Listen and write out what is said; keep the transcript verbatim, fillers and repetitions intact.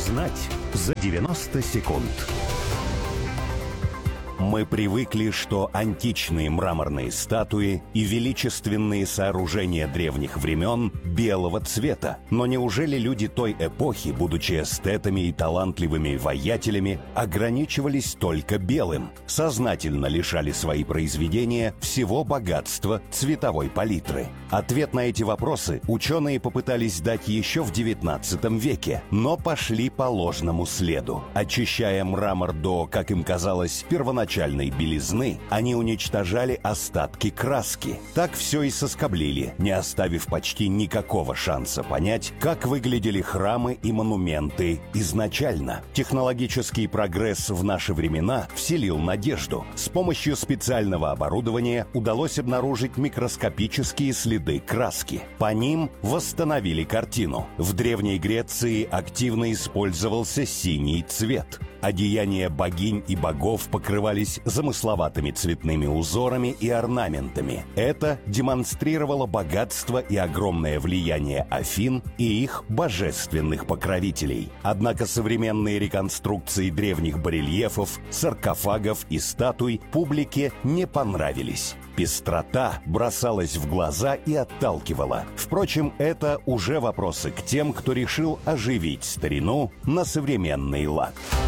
Узнать за девяносто секунд. Мы привыкли, что античные мраморные статуи и величественные сооружения древних времен белого цвета. Но неужели люди той эпохи, будучи эстетами и талантливыми воятелями, ограничивались только белым, сознательно лишали свои произведения всего богатства цветовой палитры? Ответ на эти вопросы ученые попытались дать еще в девятнадцатом веке, но пошли по ложному следу. Очищая мрамор до, как им казалось, первоначального белизны, они уничтожали остатки краски. Так все и соскоблили, не оставив почти никакого шанса понять, как выглядели храмы и монументы изначально. Технологический прогресс в наши времена вселил надежду. С помощью специального оборудования удалось обнаружить микроскопические следы краски. По ним восстановили картину. В Древней Греции активно использовался синий цвет. Одеяния богинь и богов покрывались замысловатыми цветными узорами и орнаментами. Это демонстрировало богатство и огромное влияние Афин и их божественных покровителей. Однако современные реконструкции древних барельефов, саркофагов и статуй публике не понравились. Пестрота бросалась в глаза и отталкивала. Впрочем, это уже вопросы к тем, кто решил оживить старину на современный лад.